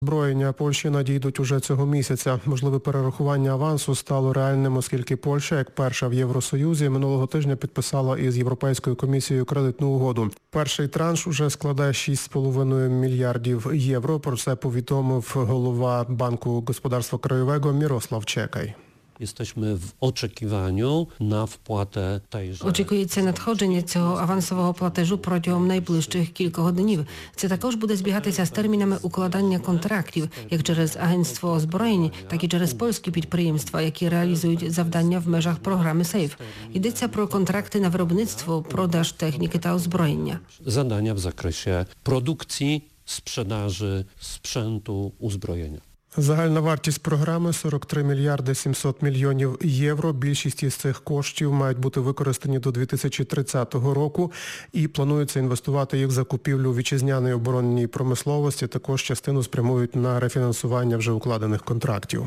Зброєння Польщі надійдуть уже цього місяця. Можливе перерахування авансу стало реальним, оскільки Польща, як перша в Євросоюзі, минулого тижня підписала із Європейською комісією кредитну угоду. Перший транш уже складає 6,5 мільярдів євро. Про це повідомив голова Банку господарства Krajowego Мірослав Чекай. Jesteśmy w oczekiwaniu na wpłatę tejże. Очікується надходження цього авансового платежу протягом найближчих кількох днів. Це також буде збігатися з термінами укладання контрактів, як через Агентство озброєнь, так і через польські підприємства, які реалізують завдання в межах програми SAFE. Йдеться про контракти на виробництво, продаж техніки та озброєння. Zadania w zakresie produkcji, sprzedaży sprzętu, uzbrojenia. Загальна вартість програми – 43 мільярди 700 мільйонів євро. Більшість із цих коштів мають бути використані до 2030 року і планується інвестувати їх в закупівлю вітчизняної оборонній промисловості. Також частину спрямують на рефінансування вже укладених контрактів.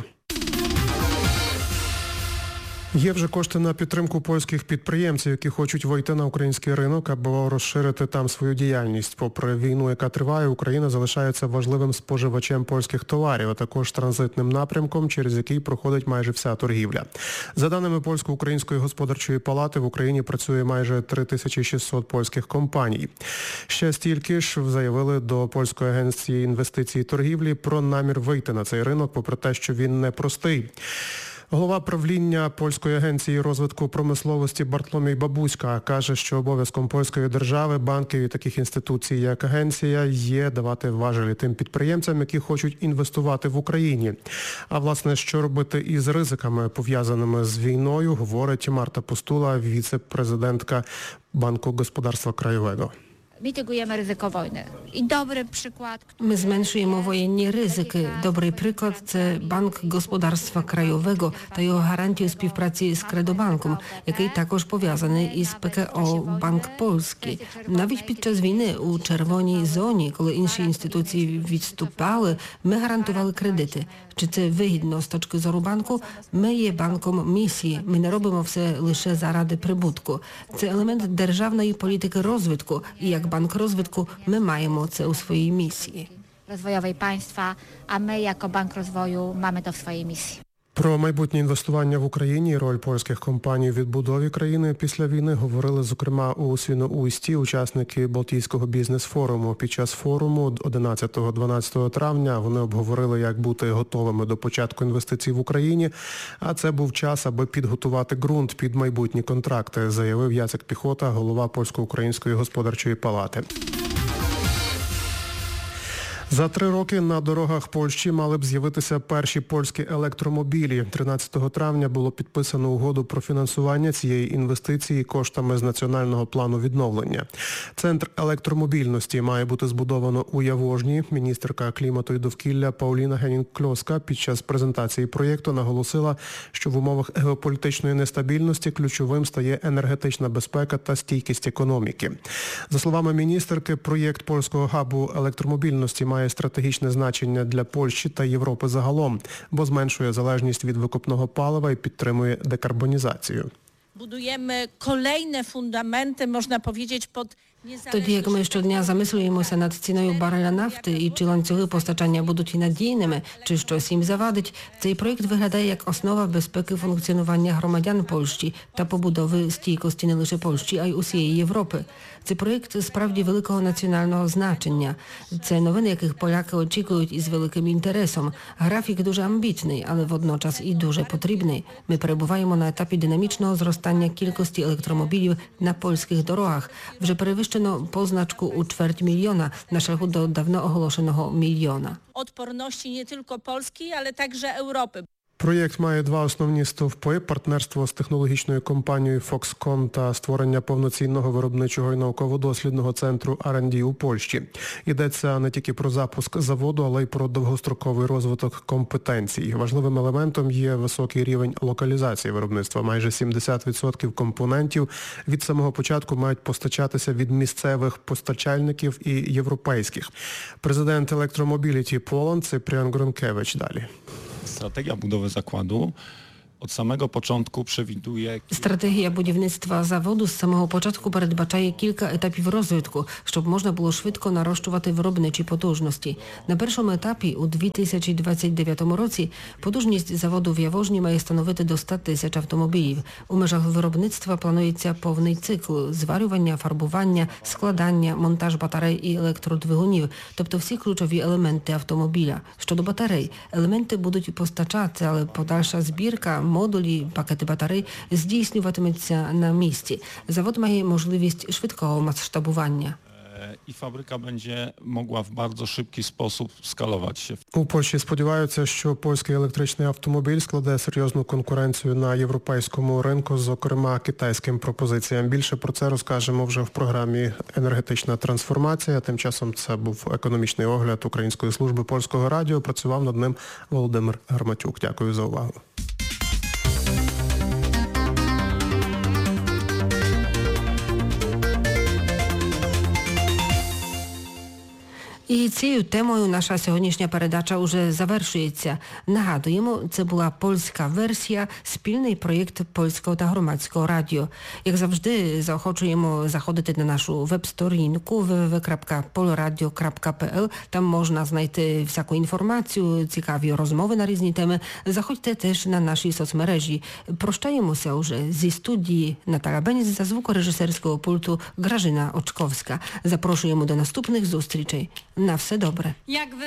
Є вже кошти на підтримку польських підприємців, які хочуть вийти на український ринок або розширити там свою діяльність. Попри війну, яка триває, Україна залишається важливим споживачем польських товарів, а також транзитним напрямком, через який проходить майже вся торгівля. За даними Польсько-Української господарчої палати, в Україні працює майже 3600 польських компаній. Ще стільки ж заявили до Польської агенції інвестицій і торгівлі про намір вийти на цей ринок, попри те, що він непростий. Голова правління Польської агенції розвитку промисловості Бартломій Бабуська каже, що обов'язком польської держави, банків і таких інституцій, як агенція, є давати важелі тим підприємцям, які хочуть інвестувати в Україні. А власне, що робити із ризиками, пов'язаними з війною, говорить Марта Постула, віце-президентка Банку господарства Krajowego. Мітигуємо ризико війни. І добрий приклад. Ми зменшуємо воєнні ризики. Добрий приклад – це Банк господарства Krajowego та його гарантію співпраці з Кредобанком, який також пов'язаний із ПКО Банк Польський. Навіть під час війни у червоній зоні, коли інші інституції відступали, ми гарантували кредити. Чи це вигідно з точки зору банку? Ми є банком місії. Ми не робимо все лише заради прибутку. Це елемент державної політики розвитку. І як банк розвитку ми маємо це у своїй місії. Розвойової państwa, а ми, як банк розвою, маємо це в своїй місії. Про майбутнє інвестування в Україні і роль польських компаній у відбудові країни після війни говорили, зокрема, у Свіноусті учасники Балтійського бізнес-форуму. Під час форуму 11-12 травня вони обговорили, як бути готовими до початку інвестицій в Україні, а це був час, аби підготувати ґрунт під майбутні контракти, заявив Яцек Піхота, голова Польсько-Української господарчої палати. За 3 роки на дорогах Польщі мали б з'явитися перші польські електромобілі. 13 травня було підписано угоду про фінансування цієї інвестиції коштами з Національного плану відновлення. Центр електромобільності має бути збудовано у Явожні. Міністерка клімату і довкілля Пауліна Генінг-Кльоска під час презентації проєкту наголосила, що в умовах геополітичної нестабільності ключовим стає енергетична безпека та стійкість економіки. За словами міністерки, проєкт польського хабу електромобільності має стратегічне значення для Польщі та Європи загалом, бо зменшує залежність від викопного палива і підтримує декарбонізацію. Будуємо kolejne fundamenty, можна powiedzieć, pod Тоді, як ми щодня замислюємося над ціною бареля нафти і чи ланцюги постачання будуть надійними, чи щось їм завадить, цей проєкт виглядає як основа безпеки функціонування громадян Польщі та побудови стійкості не лише Польщі, а й усієї Європи. Це проєкт справді великого національного значення. Це новини, яких поляки очікують із великим інтересом. Графік дуже амбітний, але водночас і дуже потрібний. Ми перебуваємо на етапі динамічного зростання кількості електромобілів на польських дорогах. Вже перевищено позначку у 250 000 на шляху до давно оголошеного 1 мільйона. odporności nie tylko Polski, ale także Europy. Проєкт має 2 основні стовпи – партнерство з технологічною компанією Foxconn та створення повноцінного виробничого і науково-дослідного центру R&D у Польщі. Йдеться не тільки про запуск заводу, але й про довгостроковий розвиток компетенцій. Важливим елементом є високий рівень локалізації виробництва. Майже 70% компонентів від самого початку мають постачатися від місцевих постачальників і європейських. Президент Electromobility Poland Cyprian Gronkiewicz далі. Strategia budowy zakładu Od samego początku przewiduje... Стратегія будівництва заводу з самого початку передбачає кілька етапів розвитку, щоб можна було швидко нарощувати виробничі потужності. На першому етапі у 2029 році потужність заводу в Яворжні має становити до 100 тисяч автомобілів. У межах виробництва планується повний цикл – зварювання, фарбування, складання, монтаж батарей і електродвигунів, тобто всі ключові елементи автомобіля. Щодо батарей, елементи будуть постачатися, але подальша збірка, модулі, пакети батарей здійснюватиметься на місці. Завод має можливість швидкого масштабування. I fabryka będzie mogła w bardzo szybki sposób skalować się. У Польщі сподіваються, що польський електричний автомобіль складе серйозну конкуренцію на європейському ринку, зокрема китайським пропозиціям. Більше про це розкажемо вже в програмі «Енергетична трансформація». Тим часом це був економічний огляд Української служби польського радіо. Працював над ним Володимир Гарматюк. Дякую за увагу. І цією темою наша сьогоднішня передача вже завершується. Нагадуємо, це була польська версія, спільний проєкт Польського та Громадського радіо. Як завжди, заохочуємо заходити на нашу веб-сторінку www.polradio.pl. Там можна знайти всяку інформацію, цікаві розмови на різні теми. Заходьте теж на наші соцмережі. Прощаємося вже зі студії Наталя Беніс, за звукорежисерського пульту Grażyna Oczkowska. Запрошуємо до наступних зустрічей. На все добре.